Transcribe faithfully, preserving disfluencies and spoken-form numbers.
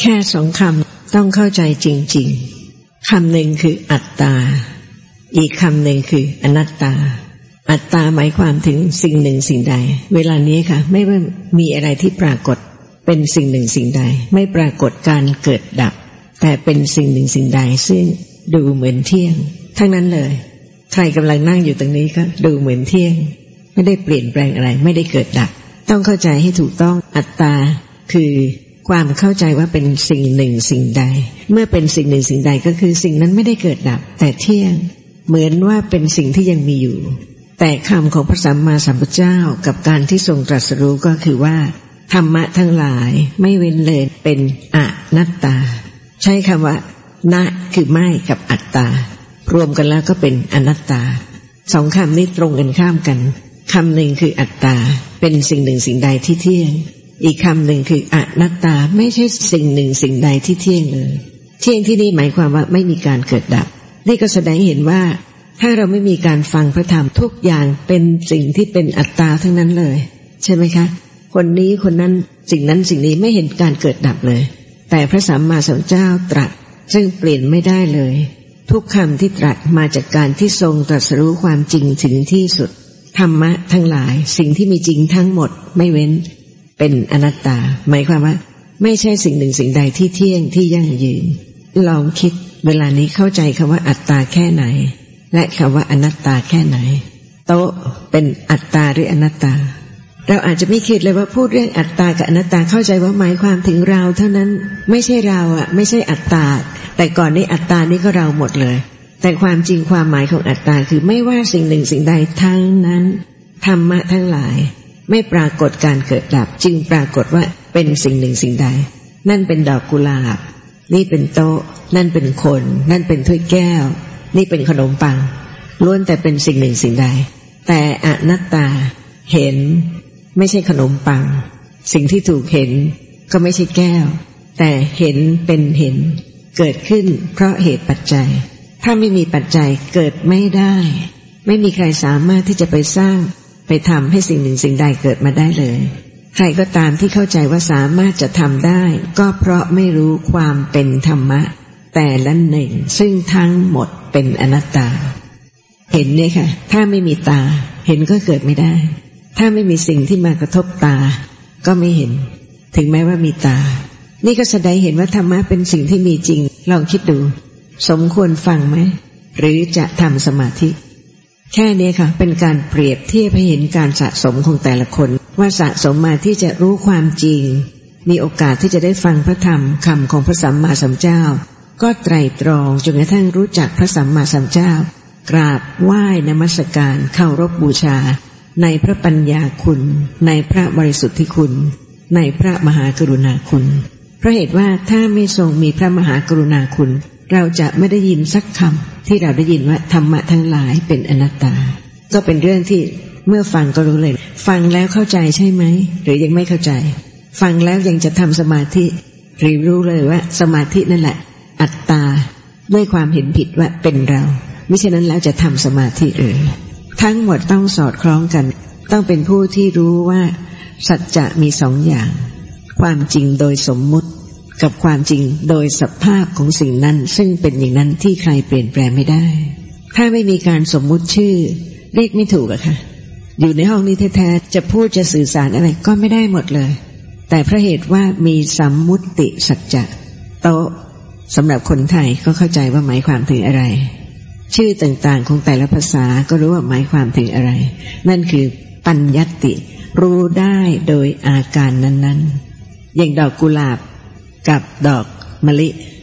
แค่สองคำต้องเข้าใจจริงๆคำหนึ่งคืออัตตาอีกคำหนึ่งคืออนัตตาอัตตาหมายความถึงสิ่งหนึ่งสิ่งใดเวลานี้ค่ะไม่ว่ามีอะไรที่ปรากฏเป็นสิ่งหนึ่งสิ่งใดไม่ปรากฏการเกิดดับแต่เป็นสิ่งหนึ่งสิ่งใดซึ่งดูเหมือนเที่ยงทั้งนั้นเลยใครกำลังนั่งอยู่ตรงนี้ก็ดูเหมือนเที่ยงไม่ได้เปลี่ยนแปลงอะไรไม่ได้เกิดดับต้องเข้าใจให้ถูกต้องอัตตาคือความเข้าใจว่าเป็นสิ่งหนึ่งสิ่งใดเมื่อเป็นสิ่งหนึ่งสิ่งใดก็คือสิ่งนั้นไม่ได้เกิดดับแต่เที่ยงเหมือนว่าเป็นสิ่งที่ยังมีอยู่แต่คำของพระสัมมาสัมพุทธเจ้ากับการที่ทรงตรัสรู้ก็คือว่าธรรมะทั้งหลายไม่เว้นเลยเป็นอนัตตาใช้คำว่านะคือไม่กับอัตตารวมกันแล้วก็เป็นอนัตตาสองคำนี้ตรงกันข้ามกันคำหนึ่งคืออัตตาเป็นสิ่งหนึ่งสิ่งใดที่เที่ยงอีกคำหนึ่งคืออนัตตาไม่ใช่สิ่งหนึ่งสิ่งใดที่เที่ยงเลยเที่ยงที่นี่หมายความว่าไม่มีการเกิดดับนี่ก็แสดงเห็นว่าถ้าเราไม่มีการฟังพระธรรมทุกอย่างเป็นสิ่งที่เป็นอัตตาทั้งนั้นเลยใช่ไหมคะคนนี้คนนั้นสิ่งนั้นสิ่งนี้ไม่เห็นการเกิดดับเลยแต่พระสัมมาสัมพุทธเจ้าตรัสซึ่งเปลี่ยนไม่ได้เลยทุกคำที่ตรัสมาจากการที่ทรงตรัสรู้ความจริงถึงที่สุดธรรมะทั้งหลายสิ่งที่มีจริงทั้งหมดไม่เว้นเป็นอนัตตาหมายความว่าไม่ใช่สิ่งหนึ่งสิ่งใดที่เที่ยงที่ยั่งยืนลองคิดเวลานี้เข้าใจคำว่าอัตตาแค่ไหนและคำว่าอนัตตาแค่ไหนโต๊ะเป็นอัตตาหรืออนัตตาเราอาจจะไม่คิดเลยว่าพูดเรื่องอัตตากับอนัตตาเข้าใจว่าหมายความถึงเราเท่านั้นไม่ใช่เราอ่ะไม่ใช่อัตตาแต่ก่อนนี้อัตตานี่ก็เราหมดเลยแต่ความจริงความหมายของอัตตาคือไม่ว่าสิ่งหนึ่งสิ่งใดทั้งนั้นธรรมะทั้งหลายไม่ปรากฏการเกิดดับจึงปรากฏว่าเป็นสิ่งหนึ่งสิ่งใดนั่นเป็นดอกกุหลาบนี่เป็นโต๊ะนั่นเป็นคนนั่นเป็นถ้วยแก้วนี่เป็นขนมปังล้วนแต่เป็นสิ่งหนึ่งสิ่งใดแต่อนัตตาเห็นไม่ใช่ขนมปังสิ่งที่ถูกเห็นก็ไม่ใช่แก้วแต่เห็นเป็นเห็นเกิดขึ้นเพราะเหตุปัจจัยถ้าไม่มีปัจจัยเกิดไม่ได้ไม่มีใครสามารถที่จะไปสร้างไปทำให้สิ่งหนึ่งสิ่งใดเกิดมาได้เลยใครก็ตามที่เข้าใจว่าสามารถจะทำได้ก็เพราะไม่รู้ความเป็นธรรมะแต่ละหนึ่งซึ่งทั้งหมดเป็นอนัตตาเห็นเนี่ยค่ะถ้าไม่มีตาเห็นก็เกิดไม่ได้ถ้าไม่มีสิ่งที่มากระทบตาก็ไม่เห็นถึงแม้ว่ามีตานี่ก็แสดงเห็นว่าธรรมะเป็นสิ่งที่มีจริงลองคิดดูสมควรฟังไหมหรือจะทำสมาธิแค่นี้ค่ะเป็นการเปรียบเทียบให้เห็นการสะสมของแต่ละคนว่าสะสมมาที่จะรู้ความจริงมีโอกาสที่จะได้ฟังพระธรรมคำของพระสัมมาสัมพุทธเจ้าก็ไตร่ตรองจนกระทั่งรู้จักพระสัมมาสัมพุทธเจ้ากราบไหว้นมัสการเคารพบูชาในพระปัญญาคุณในพระบริสุทธิคุณในพระมหากรุณาคุณเพราะเหตุว่าถ้าไม่ทรงมีพระมหากรุณาคุณเราจะไม่ได้ยินสักคำที่เราได้ยินว่าธรรมะทั้งหลายเป็นอนัตตาก็เป็นเรื่องที่เมื่อฟังก็รู้เลยฟังแล้วเข้าใจใช่ไหมหรือยังไม่เข้าใจฟังแล้วยังจะทำสมาธิหรือรู้เลยว่าสมาธินั่นแหละอัตตาด้วยความเห็นผิดว่าเป็นเรามิฉะนั้นแล้วจะทำสมาธิหรือทั้งหมดต้องสอดคล้องกันต้องเป็นผู้ที่รู้ว่าสัจจะมีสองอย่างความจริงโดยสมมุติกับความจริงโดยสภาพของสิ่งนั้นซึ่งเป็นอย่างนั้นที่ใครเปลี่ยนแปลงไม่ได้ถ้าไม่มีการสมมุติชื่อเรียกไม่ถูกอะค่ะอยู่ในห้องนี้แท้ๆจะพูดจะสื่อสารอะไรก็ไม่ได้หมดเลยแต่เพราะเหตุว่ามีสัมมุติสัจจะโตสำหรับคนไทยก็เข้าใจว่าหมายความถึงอะไรชื่อต่างๆของแต่ละภาษาก็รู้ว่าหมายความถึงอะไรนั่นคือปัญญัตติรู้ได้โดยอาการนั้นๆอย่างดอกกุหลาบกับดอกมะลิ